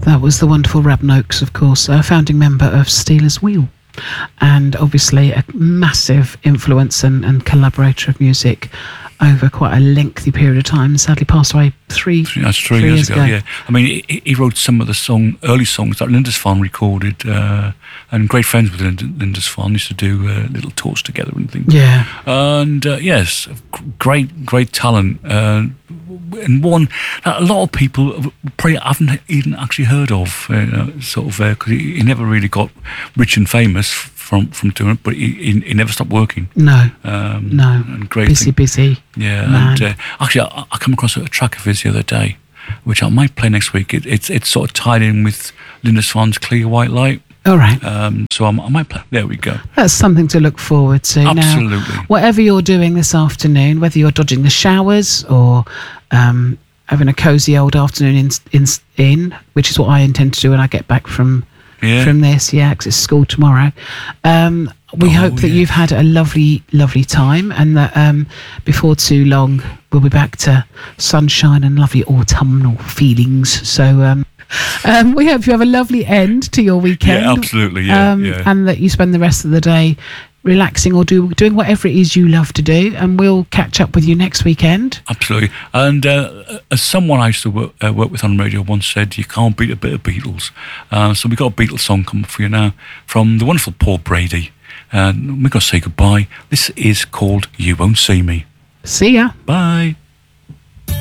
That was the wonderful Rab Noakes, of course, a founding member of Stealers Wheel, and obviously a massive influence and collaborator of music over quite a lengthy period of time. Sadly passed away three years ago. Yeah, I mean, he wrote some of the early songs that Lindisfarne recorded, and great friends with Lindisfarne. Used to do little tours together and things. Yeah, and yes, great talent. And one that a lot of people probably haven't even actually heard of, because he never really got rich and famous from doing it, but he never stopped working. No. And great busy. Yeah, man. And actually, I come across a track of his the other day, which I might play next week. It's sort of tied in with Lindisfarne's Clear White Light. All right. So I might play. There we go. That's something to look forward to. Absolutely. Now, whatever you're doing this afternoon, whether you're dodging the showers or having a cosy old afternoon in, which is what I intend to do when I get back from this, because it's school tomorrow. We hope that you've had a lovely time, and that before too long we'll be back to sunshine and lovely autumnal feelings. So we hope you have a lovely end to your weekend. Yeah, absolutely. Yeah. And that you spend the rest of the day relaxing or doing whatever it is you love to do, and we'll catch up with you next weekend. Absolutely. And as someone I used to work with on radio once said, you can't beat a bit of Beatles. So we've got a Beatles song coming for you now from the wonderful Paul Brady. And we're going to say goodbye. This is called You Won't See Me. See ya. Bye.